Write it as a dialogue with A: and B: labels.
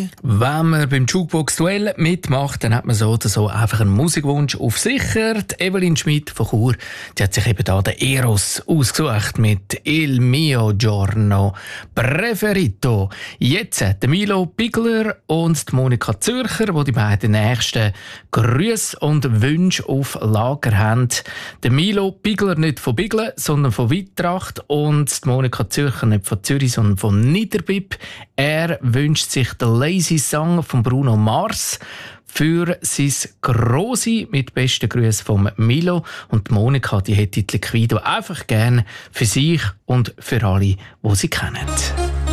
A: Wenn man beim Jukebox-Duell mitmacht, dann hat man so oder so einfach einen Musikwunsch auf sicher. Die Evelyn Schmid von Chur, die hat sich eben da den Eros ausgesucht mit «Il mio giorno preferito». Jetzt der Milo Bigler und die Monika Zürcher, die beiden nächsten Grüße und Wünsche auf Lager haben. Der Milo Bigler nicht von Biglen, sondern von Wittracht und die Monika Zürcher nicht von Zürich, sondern von Niederbipp. Er wünscht sich den Lazy Song von Bruno Mars für sein Grossi mit besten Grüßen von Milo. Und Monika, die hätte die Liquido einfach gerne für sich und für alle, die sie kennen.